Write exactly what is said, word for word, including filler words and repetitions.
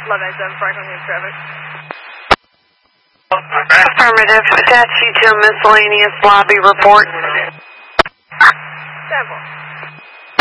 eleven seven Franklin Hills traffic. Affirmative. Attach you to a miscellaneous lobby report. Several.